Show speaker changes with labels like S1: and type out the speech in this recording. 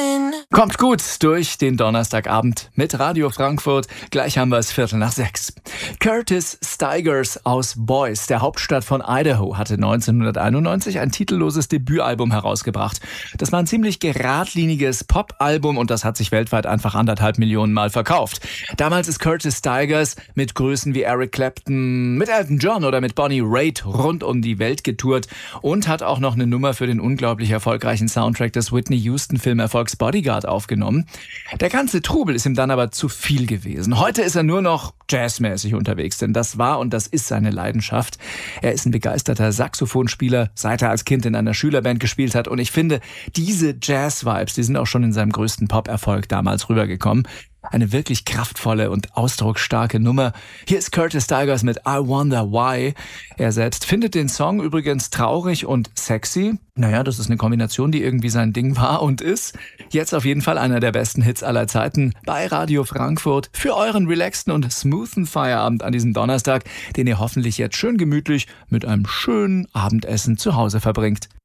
S1: Kommt gut durch den Donnerstagabend mit Radio Frankfurt. Gleich haben wir es 5:45. Curtis Stigers aus Boise, der Hauptstadt von Idaho, hatte 1991 ein titelloses Debütalbum herausgebracht. Das war ein ziemlich geradliniges Pop-Album und das hat sich weltweit einfach 1,5 Millionen Mal verkauft. Damals ist Curtis Stigers mit Größen wie Eric Clapton, mit Elton John oder mit Bonnie Raitt rund um die Welt getourt und hat auch noch eine Nummer für den unglaublich erfolgreichen Soundtrack des Whitney Houston-Filmerfolgs Bodyguard aufgenommen. Der ganze Trubel ist ihm dann aber zu viel gewesen. Heute ist er nur noch jazzmäßig unterwegs, denn das war und das ist seine Leidenschaft. Er ist ein begeisterter Saxophonspieler, seit er als Kind in einer Schülerband gespielt hat und ich finde, diese Jazz-Vibes, die sind auch schon in seinem größten Pop-Erfolg damals rübergekommen. Eine wirklich kraftvolle und ausdrucksstarke Nummer. Hier ist Curtis Stigers mit I Wonder Why. Er selbst findet den Song übrigens traurig und sexy. Naja, das ist eine Kombination, die irgendwie sein Ding war und ist. Jetzt auf jeden Fall einer der besten Hits aller Zeiten bei Radio Frankfurt für euren relaxten und smoothen Feierabend an diesem Donnerstag, den ihr hoffentlich jetzt schön gemütlich mit einem schönen Abendessen zu Hause verbringt.